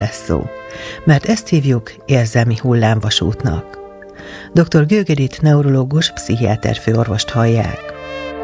lesz szó, mert ezt hívjuk érzelmi hullámvasútnak. Dr. Gögörit neurológus, pszichiáter főorvost hallják.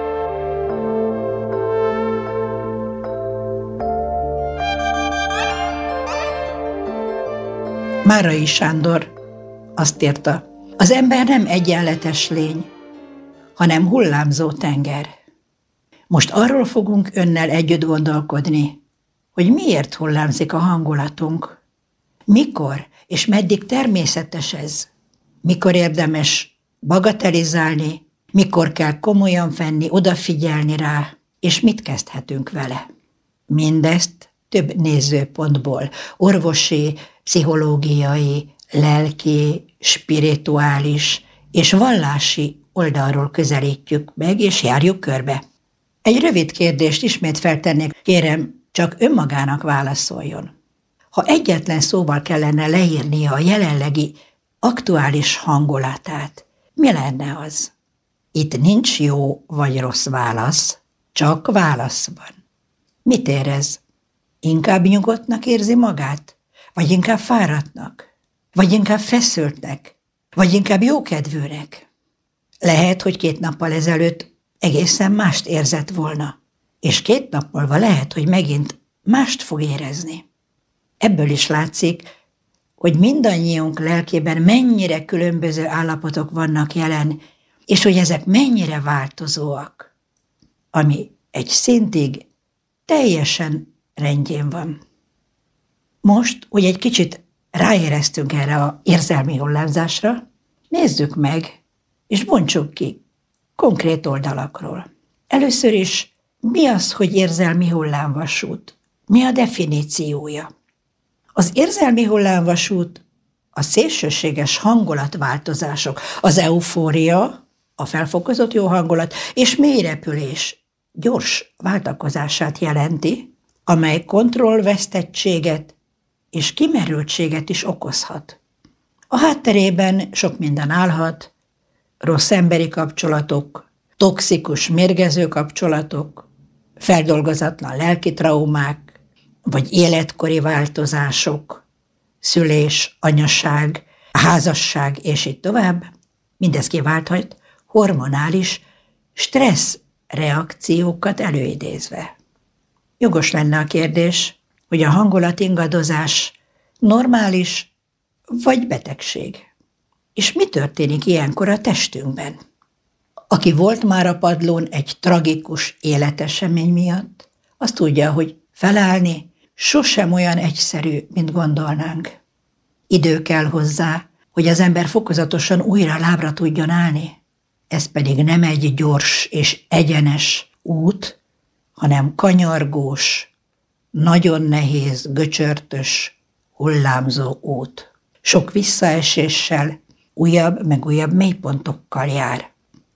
Márai Sándor azt írta, az ember nem egyenletes lény, hanem hullámzó tenger. Most arról fogunk önnel együtt gondolkodni, hogy miért hullámzik a hangulatunk, mikor és meddig természetes ez, mikor érdemes bagatelizálni, mikor kell komolyan venni, odafigyelni rá, és mit kezdhetünk vele. Mindezt több nézőpontból, orvosi, pszichológiai, lelki, spirituális és vallási oldalról közelítjük meg, és járjuk körbe. Egy rövid kérdést ismét feltennék, kérem, csak önmagának válaszoljon. Ha egyetlen szóval kellene leírnia a jelenlegi aktuális hangulatát, mi lenne az? Itt nincs jó vagy rossz válasz, csak válasz van. Mit érez? Inkább nyugodtnak érzi magát? Vagy inkább fáradtnak? Vagy inkább feszültnek? Vagy inkább jókedvűnek? Lehet, hogy 2 nappal ezelőtt egészen mást érzett volna, és 2 nap múlva lehet, hogy megint mást fog érezni. Ebből is látszik, hogy mindannyiunk lelkében mennyire különböző állapotok vannak jelen, és hogy ezek mennyire változóak, ami egy szintig teljesen rendjén van. Most, hogy egy kicsit ráéreztünk erre az érzelmi hullámzásra, nézzük meg, és bontsuk ki konkrét oldalakról. Először is, mi az, hogy érzelmi hullámvasút? Mi a definíciója? Az érzelmi hullámvasút a szélsőséges hangulatváltozások, az eufória, a felfokozott jó hangulat és mélyrepülés gyors váltakozását jelenti, amely kontrollvesztettséget és kimerültséget is okozhat. A hátterében sok minden állhat, rossz emberi kapcsolatok, toxikus, mérgező kapcsolatok, feldolgozatlan lelki traumák, vagy életkori változások, szülés, anyaság, házasság, és így tovább. Mindez kiválthat hormonális stressz reakciókat előidézve. Jogos lenne a kérdés, hogy a hangulatingadozás normális vagy betegség. És mi történik ilyenkor a testünkben? Aki volt már a padlón egy tragikus életesemény miatt, azt tudja, hogy felállni sosem olyan egyszerű, mint gondolnánk. Idő kell hozzá, hogy az ember fokozatosan újra lábra tudjon állni. Ez pedig nem egy gyors és egyenes út, hanem kanyargós, nagyon nehéz, göcsörtös, hullámzó út. Sok visszaeséssel, újabb meg újabb mélypontokkal jár.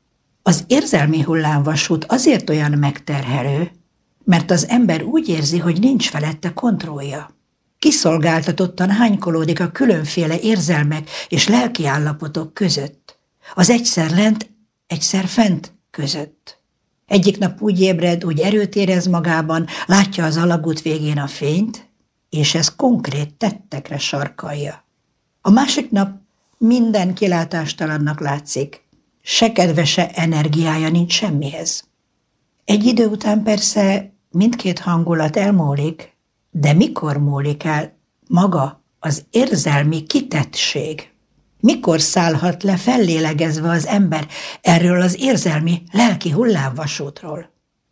Az érzelmi hullámvasút azért olyan megterhelő, mert az ember úgy érzi, hogy nincs felette kontrollja. Kiszolgáltatottan hánykolódik a különféle érzelmek és lelki állapotok között, az egyszer lent, egyszer fent között. Egyik nap úgy ébred, úgy erőt érez magában, látja az alagút végén a fényt, és ez konkrét tettekre sarkalja. A másik nap minden kilátástalannak látszik, se kedve, se energiája nincs semmihez. Egy idő után persze mindkét hangulat elmúlik, de mikor múlik el maga az érzelmi kitettség? Mikor szállhat le fellélegezve az ember erről az érzelmi lelki hullámvasútról?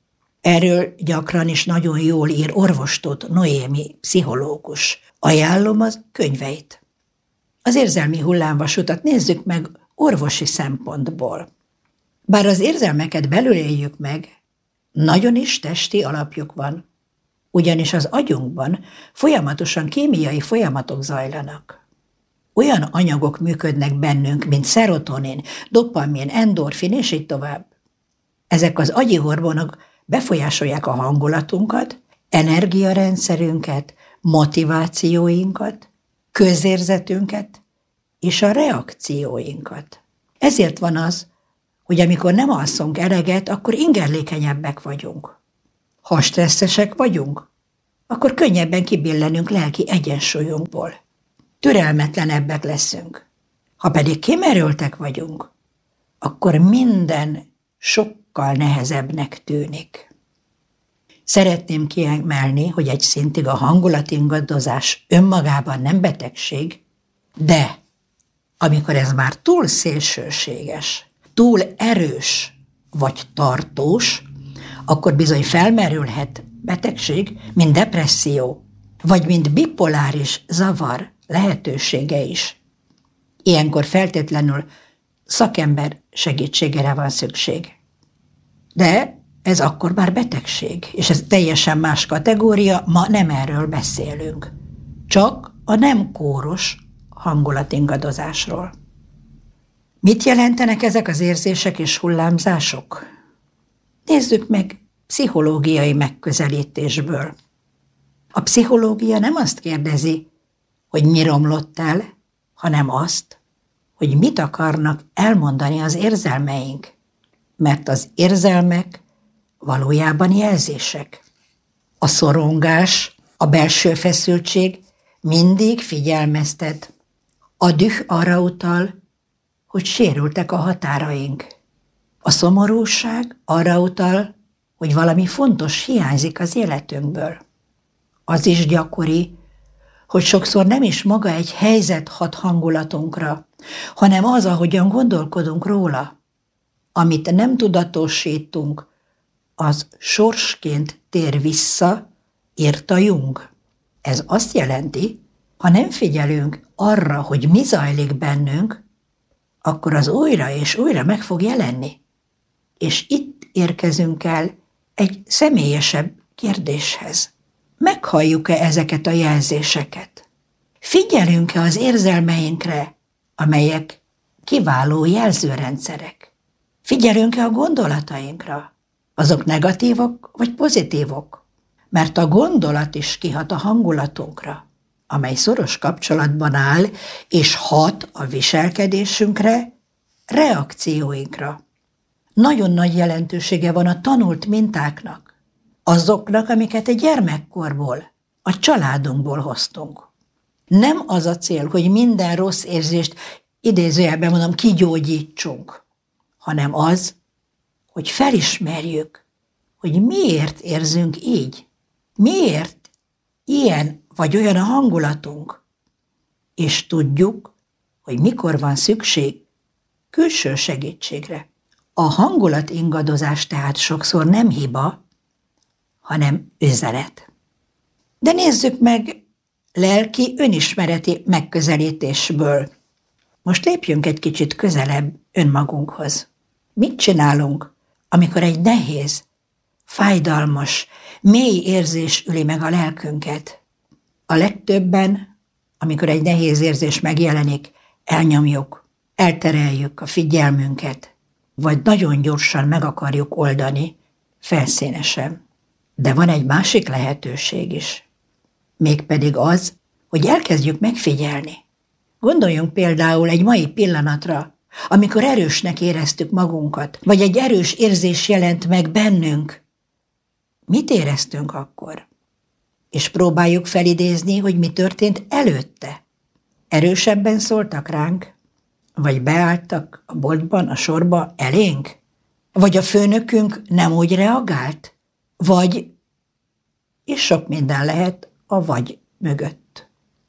Erről gyakran is nagyon jól ír orvostót Noémi pszichológus. Ajánlom az könyveit. Az érzelmi hullámvasutat nézzük meg orvosi szempontból. Bár az érzelmeket belül éljük meg, nagyon is testi alapjuk van. Ugyanis az agyunkban folyamatosan kémiai folyamatok zajlanak. Olyan anyagok működnek bennünk, mint szerotonin, dopamin, endorfin, és így tovább. Ezek az agyi hormonok befolyásolják a hangulatunkat, energiarendszerünket, motivációinkat, közérzetünket és a reakcióinkat. Ezért van az, hogy amikor nem alszunk eleget, akkor ingerlékenyebbek vagyunk. Ha stresszesek vagyunk, akkor könnyebben kibillenünk lelki egyensúlyunkból. Türelmetlenebbek leszünk. Ha pedig kimerültek vagyunk, akkor minden sokkal nehezebbnek tűnik. Szeretném kiemelni, hogy egy szintig a hangulatingadozás önmagában nem betegség, de amikor ez már túl szélsőséges, túl erős vagy tartós, akkor bizony felmerülhet betegség, mint depresszió, vagy mint bipoláris zavar lehetősége is. Ilyenkor feltétlenül szakember segítségére van szükség. De ez akkor már betegség, és ez teljesen más kategória, ma nem erről beszélünk. Csak a nem kóros hangulatingadozásról. Mit jelentenek ezek az érzések és hullámzások? Nézzük meg pszichológiai megközelítésből. A pszichológia nem azt kérdezi, hogy mi romlott el, hanem azt, hogy mit akarnak elmondani az érzelmeink, mert az érzelmek valójában jelzések. A szorongás, a belső feszültség mindig figyelmeztet. A düh arra utal, hogy sérültek a határaink. A szomorúság arra utal, hogy valami fontos hiányzik az életünkből. Az is gyakori, hogy sokszor nem is maga egy helyzet hat hangulatunkra, hanem az, ahogyan gondolkodunk róla. Amit nem tudatosítunk, az sorsként tér vissza, írta Jung. Ez azt jelenti, ha nem figyelünk arra, hogy mi zajlik bennünk, akkor az újra és újra meg fog jelenni. És itt érkezünk el egy személyesebb kérdéshez. Meghalljuk-e ezeket a jelzéseket? Figyelünk-e az érzelmeinkre, amelyek kiváló jelzőrendszerek? Figyelünk-e a gondolatainkra? Azok negatívok vagy pozitívok? Mert a gondolat is kihat a hangulatunkra, amely szoros kapcsolatban áll és hat a viselkedésünkre, reakcióinkra. Nagyon nagy jelentősége van a tanult mintáknak, azoknak, amiket a gyermekkorból, a családunkból hoztunk. Nem az a cél, hogy minden rossz érzést, idézőjelben mondom, kigyógyítsunk, hanem az, hogy felismerjük, hogy miért érzünk így, miért ilyen vagy olyan a hangulatunk, és tudjuk, hogy mikor van szükség külső segítségre. A hangulatingadozás tehát sokszor nem hiba, hanem üzenet. De nézzük meg lelki önismereti megközelítésből. Most lépjünk egy kicsit közelebb önmagunkhoz. Mit csinálunk, amikor egy nehéz, fájdalmas, mély érzés üli meg a lelkünket? A legtöbben, amikor egy nehéz érzés megjelenik, elnyomjuk, eltereljük a figyelmünket, vagy nagyon gyorsan meg akarjuk oldani, felszínesen. De van egy másik lehetőség is, mégpedig az, hogy elkezdjük megfigyelni. Gondoljunk például egy mai pillanatra, amikor erősnek éreztük magunkat, vagy egy erős érzés jelent meg bennünk. Mit éreztünk akkor? És próbáljuk felidézni, hogy mi történt előtte. Erősebben szóltak ránk, vagy beálltak a boltban, a sorba elénk, vagy a főnökünk nem úgy reagált, vagy, és sok minden lehet a vagy mögött.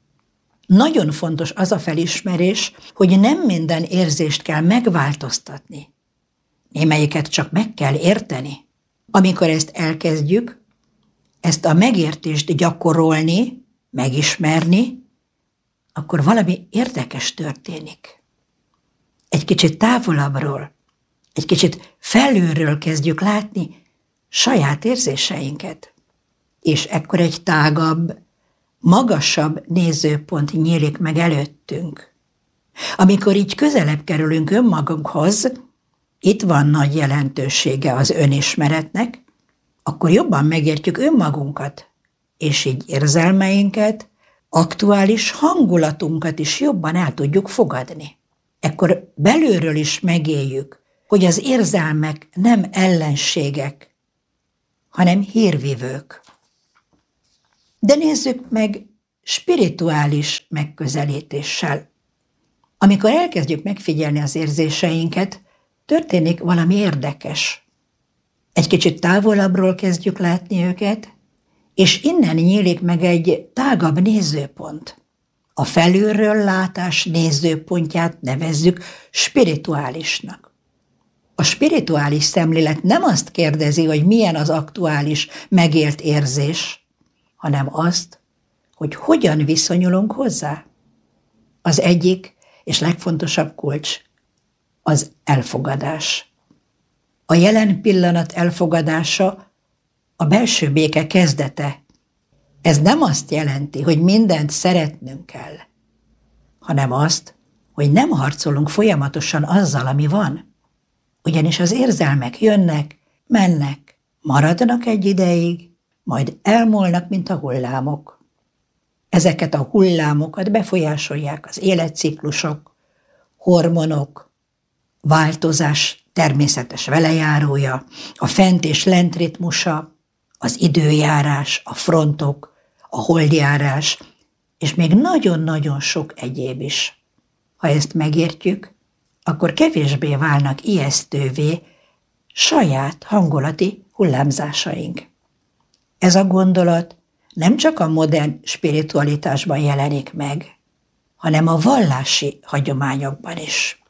Nagyon fontos az a felismerés, hogy nem minden érzést kell megváltoztatni. Némelyiket csak meg kell érteni. Amikor ezt elkezdjük, ezt a megértést gyakorolni, megismerni, akkor valami érdekes történik. Egy kicsit távolabbról, egy kicsit felülről kezdjük látni saját érzéseinket. És ekkor egy tágabb, magasabb nézőpont nyílik meg előttünk. Amikor így közelebb kerülünk önmagunkhoz, itt van nagy jelentősége az önismeretnek, akkor jobban megértjük önmagunkat, és így érzelmeinket, aktuális hangulatunkat is jobban el tudjuk fogadni. Ekkor belülről is megéljük, hogy az érzelmek nem ellenségek, hanem hírvivők. De nézzük meg spirituális megközelítéssel. Amikor elkezdjük megfigyelni az érzéseinket, történik valami érdekes. Egy kicsit távolabbról kezdjük látni őket, és innen nyílik meg egy tágabb nézőpont. A felülről látás nézőpontját nevezzük spirituálisnak. A spirituális szemlélet nem azt kérdezi, hogy milyen az aktuális megélt érzés, hanem azt, hogy hogyan viszonyulunk hozzá. Az egyik és legfontosabb kulcs az elfogadás. A jelen pillanat elfogadása a belső béke kezdete. Ez nem azt jelenti, hogy mindent szeretnünk kell, hanem azt, hogy nem harcolunk folyamatosan azzal, ami van. Ugyanis az érzelmek jönnek, mennek, maradnak egy ideig, majd elmúlnak, mint a hullámok. Ezeket a hullámokat befolyásolják az életciklusok, hormonok, változás természetes velejárója, a fent és lent ritmusa, az időjárás, a frontok, a holdjárás, és még nagyon-nagyon sok egyéb is. Ha ezt megértjük, akkor kevésbé válnak ijesztővé saját hangulati hullámzásaink. Ez a gondolat nem csak a modern spiritualitásban jelenik meg, hanem a vallási hagyományokban is.